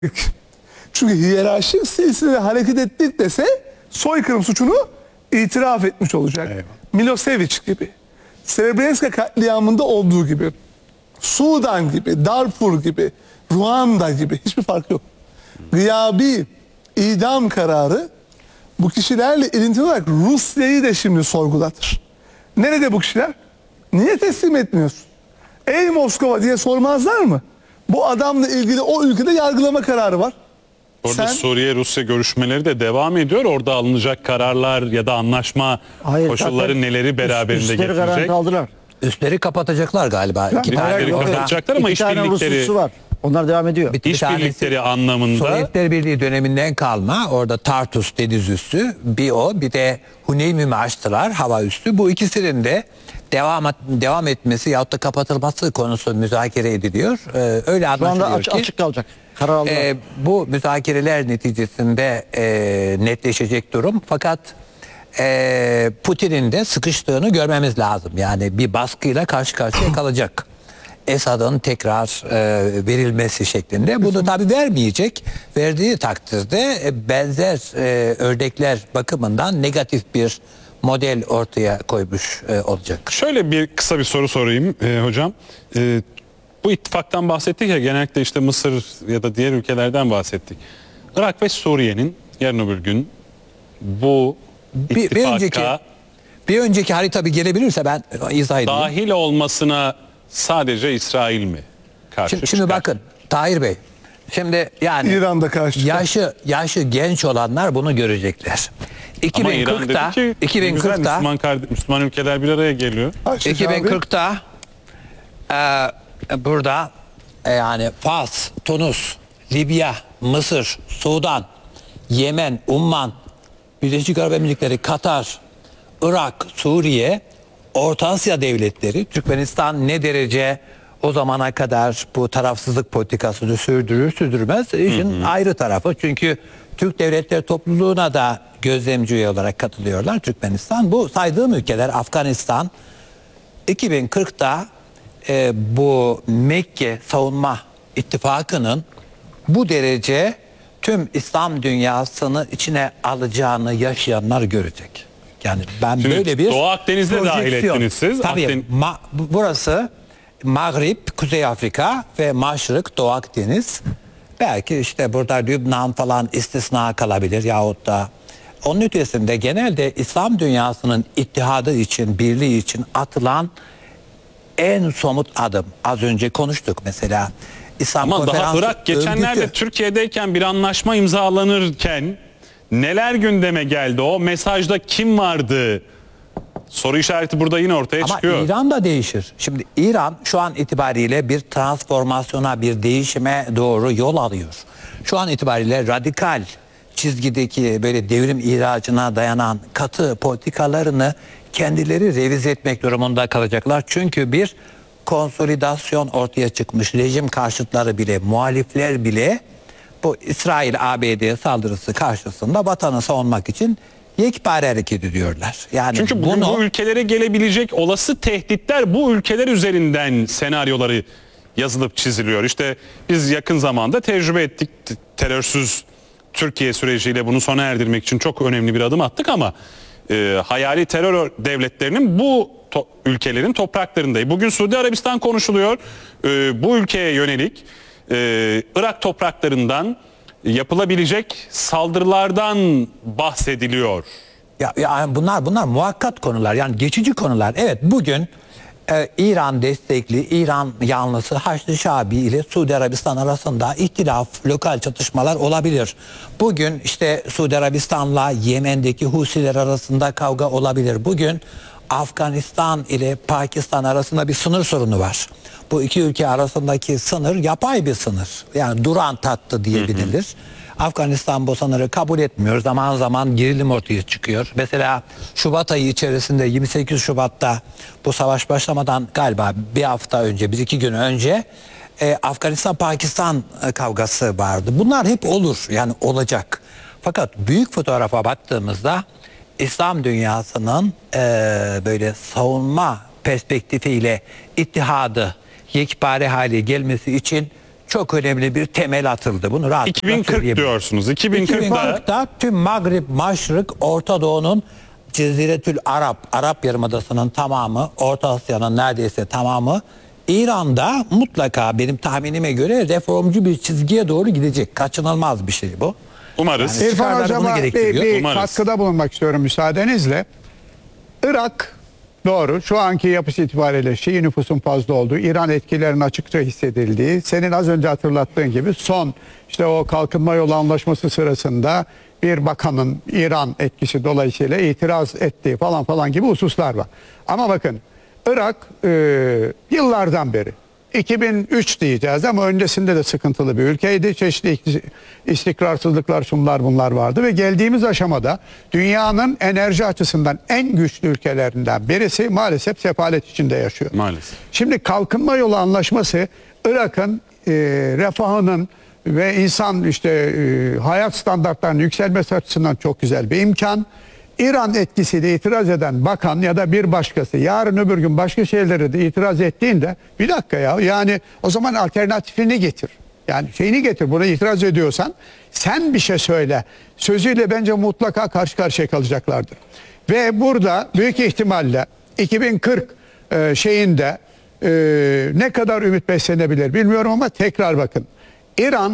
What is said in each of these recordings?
Çünkü hiyerarşik silsile hareket ettik dese soykırım suçunu itiraf etmiş olacak. Eyvallah. Milosevic gibi, Srebrenica katliamında olduğu gibi, Sudan gibi, Darfur gibi, Ruanda gibi hiçbir fark yok. Gıyabi idam kararı bu kişilerle ilintili olarak Rusya'yı da şimdi sorgulatır. Nerede bu kişiler? Niye teslim etmiyorsun? Ey Moskova diye sormazlar mı? Bu adamla ilgili o ülkede yargılama kararı var. Orada Sen- Suriye-Rusya görüşmeleri de devam ediyor. Orada alınacak kararlar ya da anlaşma koşulları zaten neleri beraberinde üstleri getirecek? garanti aldılar. Üstleri kapatacaklar galiba. İki Üstleri tane Yok, orada kapatacaklar ama İki tane işbirlikleri Ruslusu var. Onlar devam ediyor. bir işbirlikleri tanesi anlamında Sovyetler Birliği döneminden kalma. Orada Tartus deniz üssü, bir de Huneymi açtılar hava üssü. Bu ikisinin de devam etmesi yahut da kapatılması konusu müzakere ediliyor. Öyle Şu anda anlaşılıyor ki açık kalacak. Karar aldılar. bu müzakereler neticesinde netleşecek durum. Fakat Putin'in de sıkıştığını görmemiz lazım. Yani bir baskıyla karşı karşıya kalacak. Esad'ın tekrar verilmesi şeklinde. Bunu tabii vermeyecek. Verdiği takdirde benzer örnekler bakımından negatif bir model ortaya koymuş olacak. şöyle kısa bir soru sorayım hocam. Bu ittifaktan bahsettik ya, genellikle işte Mısır ya da diğer ülkelerden bahsettik. Irak ve Suriye'nin yarın öbür gün bu ittifaka Bir önceki harita bir gelebilirse ben izah edeyim. dahil olmasına sadece İsrail mi karşı Şimdi çıkar? bakın Tahir Bey. Şimdi yani İran'da karşı çıkar. yaşı genç olanlar bunu görecekler. Ama İran 2040'ta dedi ki, güzel, 2040'ta Müslüman ülkeler bir araya geliyor. Ayşe abi, 2040'ta burada yani Fas, Tunus, Libya, Mısır, Sudan, Yemen, Umman, Birleşik Arap Emirlikleri, Katar, Irak, Suriye, Orta Asya devletleri, Türkmenistan ne derece o zamana kadar bu tarafsızlık politikasını sürdürür sürdürmez işin ayrı tarafı. Çünkü Türk Devletleri Topluluğu'na da gözlemci üye olarak katılıyorlar Türkmenistan. Bu saydığım ülkeler Afganistan 2040'ta bu Mekke Savunma İttifakı'nın bu derece tüm İslam dünyasını içine alacağını yaşayanlar görecek. Yani ben Şimdi böyle bir Doğu Akdeniz'de dahil projeksiyon. ettiniz siz. Tabii burası Mağrip, Kuzey Afrika ve Maşrık, Doğu Akdeniz. Belki işte burada Lübnan falan istisna kalabilir yahut da onun ötesinde genelde İslam dünyasının ittihadı için, birliği için atılan en somut adım. Az önce konuştuk mesela. İslam Ama daha Konferansı Irak geçenlerde örgütü. Türkiye'deyken bir anlaşma imzalanırken neler gündeme geldi? O mesajda kim vardı? Soru işareti burada yine ortaya Ama çıkıyor. İran da değişir. Şimdi İran şu an itibariyle bir transformasyona, bir değişime doğru yol alıyor. Şu an itibariyle radikal çizgideki böyle devrim ihracına dayanan katı politikalarını kendileri revize etmek durumunda kalacaklar. Çünkü bir konsolidasyon ortaya çıkmış. Rejim karşıtları bile, muhalifler bile bu İsrail-ABD saldırısı karşısında vatanı savunmak için yekpare hareket ediyorlar. Yani Çünkü bugün bu ülkelere gelebilecek olası tehditler bu ülkeler üzerinden senaryoları yazılıp çiziliyor. İşte biz yakın zamanda tecrübe ettik. Terörsüz Türkiye süreciyle bunu sona erdirmek için çok önemli bir adım attık ama hayali terör devletlerinin bu ülkelerin topraklarındayız. Bugün Suudi Arabistan konuşuluyor. Bu ülkeye yönelik Irak topraklarından yapılabilecek saldırılardan bahsediliyor. Ya bunlar muhakkat konular, yani geçici konular. Evet, bugün İran destekli, İran yanlısı Haçlı Şabi ile Suudi Arabistan arasında ihtilaf, lokal çatışmalar olabilir. Bugün işte Suudi Arabistan'la Yemen'deki Husiler arasında kavga olabilir. Bugün Afganistan ile Pakistan arasında bir sınır sorunu var. Bu iki ülke arasındaki sınır yapay bir sınır. Yani duran tattı diyebilir. Afganistan bu sınırı kabul etmiyor. Zaman zaman gerilim ortaya çıkıyor. Mesela Şubat ayı içerisinde 28 Şubat'ta bu savaş başlamadan galiba bir hafta önce, bir iki gün önce Afganistan-Pakistan kavgası vardı. Bunlar hep olur, yani olacak. Fakat büyük fotoğrafa baktığımızda İslam dünyasının böyle savunma perspektifiyle ittihadı yekpare hale gelmesi için çok önemli bir temel atıldı. Bunu rahatlıkla 2040 söyleyebilirim. diyorsunuz. 2040'da 2040'da tüm Magrib, Maşrık, Orta Doğu'nun Ceziretül Arap Yarımadası'nın tamamı, Orta Asya'nın neredeyse tamamı, İran'da mutlaka benim tahminime göre reformcu bir çizgiye doğru gidecek. Kaçınılmaz bir şey bu. umarız. Yani- İrfan Çıkarlar bunu Hocam'a gerektiriyor. bir Umarız. katkıda bulunmak istiyorum müsaadenizle. Irak doğru, şu anki yapısı itibariyle Şii nüfusun fazla olduğu, İran etkilerinin açıkça hissedildiği, senin az önce hatırlattığın gibi son işte o kalkınma yolu anlaşması sırasında bir bakanın İran etkisi dolayısıyla itiraz ettiği falan falan gibi hususlar var. Ama bakın Irak yıllardan beri 2003 diyeceğiz ama öncesinde de sıkıntılı bir ülkeydi. Çeşitli istikrarsızlıklar, şunlar bunlar vardı ve geldiğimiz aşamada dünyanın enerji açısından en güçlü ülkelerinden birisi maalesef sefalet içinde yaşıyor. Maalesef. Şimdi kalkınma yolu anlaşması Irak'ın refahının ve insan işte hayat standartlarının yükselmesi açısından çok güzel bir imkan. İran etkisiyle itiraz eden bakan ya da bir başkası yarın öbür gün başka şeylere de itiraz ettiğinde bir dakika ya yani o zaman alternatifini getir. Yani şeyini getir, buna itiraz ediyorsan sen bir şey söyle. Sözüyle bence mutlaka karşı karşıya kalacaklardır. Ve burada büyük ihtimalle 2040 şeyinde ne kadar ümit beslenebilir bilmiyorum ama tekrar bakın. İran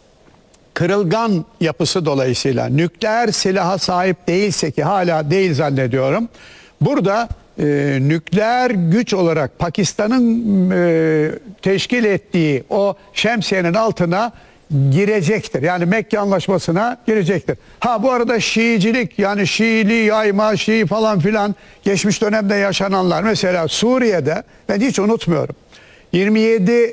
kırılgan yapısı dolayısıyla nükleer silaha sahip değilse ki hala değil zannediyorum. Burada nükleer güç olarak Pakistan'ın teşkil ettiği o şemsiyenin altına girecektir. Yani Mekke Anlaşması'na girecektir. Ha bu arada Şiicilik yani Şiiliği yayma, Şii falan filan geçmiş dönemde yaşananlar mesela Suriye'de ben hiç unutmuyorum. 27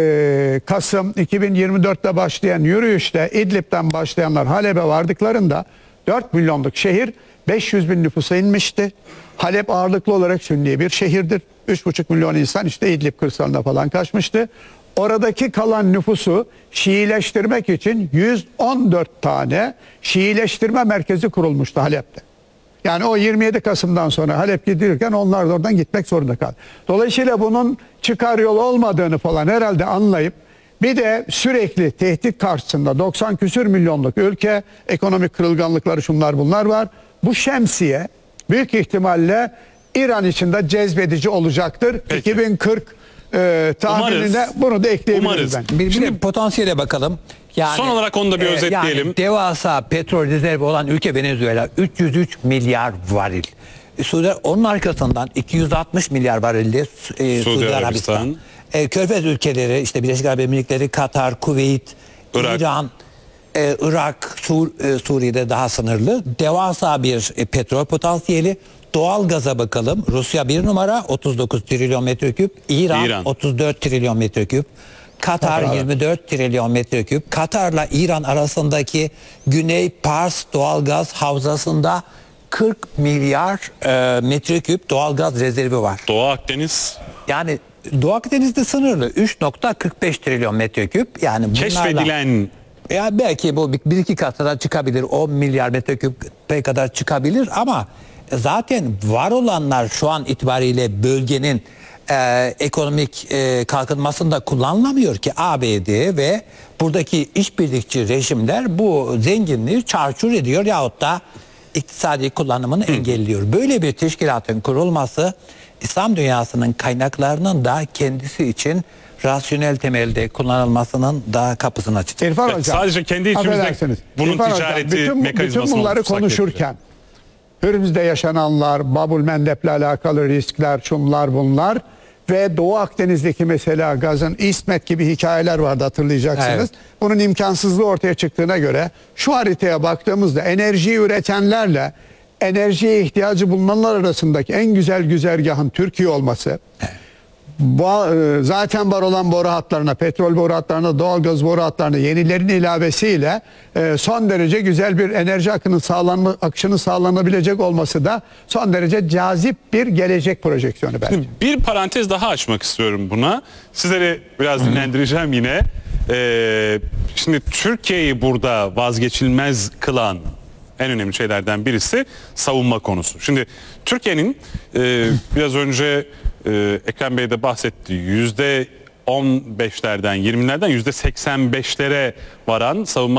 Kasım 2024'te başlayan yürüyüşte İdlib'den başlayanlar Halep'e vardıklarında 4 milyonluk şehir 500 bin nüfusa inmişti. Halep ağırlıklı olarak Sünni bir şehirdir. 3,5 milyon insan işte İdlib kırsalına falan kaçmıştı. Oradaki kalan nüfusu Şiileştirmek için 114 tane Şiileştirme merkezi kurulmuştu Halep'te. Yani o 27 Kasım'dan sonra Halep gidilirken onlar da oradan gitmek zorunda kaldı. Dolayısıyla bunun çıkar yol olmadığını falan herhalde anlayıp bir de sürekli tehdit karşısında 90 küsür milyonluk ülke, ekonomik kırılganlıkları şunlar bunlar var. Bu şemsiye büyük ihtimalle İran için de cezbedici olacaktır. Peki. 2040 tahminine Umarız. bunu da ekleyebiliriz Umarız. ben. Bir de potansiyele bakalım. Yani, Son olarak onu da bir özetleyelim. Yani devasa petrol rezervi olan ülke Venezuela 303 milyar varil. Onun arkasından 260 milyar varilde Suudi Arabistan. Körfez ülkeleri işte Birleşik Arap Emirlikleri, Katar, Kuveyt, Irak. İran, Irak, Suriye'de daha sınırlı. Devasa bir petrol potansiyeli. Doğal gaza bakalım. Rusya 1 numara 39 trilyon metreküp. İran 34 trilyon metreküp. Katar 24 trilyon metreküp. Katar'la İran arasındaki Güney Pars doğalgaz havzasında 40 milyar metreküp doğalgaz rezervi var. Doğu Akdeniz Yani Doğu Akdeniz'de sınırlı 3,45 trilyon metreküp. Yani bunlarla, keşfedilen ya belki bu bir iki katına çıkabilir. 10 milyar metreküpe kadar çıkabilir ama zaten var olanlar şu an itibariyle bölgenin ekonomik kalkınmasında kullanılamıyor ki ABD ve buradaki işbirlikçi rejimler bu zenginliği çarçur ediyor yahut da iktisadi kullanımını engelliyor. Böyle bir teşkilatın kurulması İslam dünyasının kaynaklarının da kendisi için rasyonel temelde kullanılmasının da kapısını açacak. İrfan Evet, Hocam, sadece kendi içimizde affedersiniz. bunun İrfan Hocam, ticareti bütün mekanizmasını bunları oluştursak konuşurken Hürmüz'de yaşananlar, Babul Mendeb'le alakalı riskler, şunlar bunlar ve Doğu Akdeniz'deki mesela gazın İsmet gibi hikayeler vardı hatırlayacaksınız. Evet. Bunun imkansızlığı ortaya çıktığına göre şu haritaya baktığımızda enerjiyi üretenlerle enerjiye ihtiyacı bulunanlar arasındaki en güzel güzergahın Türkiye olması, zaten var olan boru hatlarına, petrol boru hatlarına, doğalgaz boru hatlarına yenilerin ilavesiyle son derece güzel bir enerji akışının sağlanabilecek olması da son derece cazip bir gelecek projeksiyonu bence. bir parantez daha açmak istiyorum buna. Sizleri biraz dinlendireceğim yine. Şimdi Türkiye'yi burada vazgeçilmez kılan en önemli şeylerden birisi savunma konusu. Şimdi Türkiye'nin biraz önce Ekrem Bey de bahsetti. %15'lerden 20'lerden %85'lere varan savunma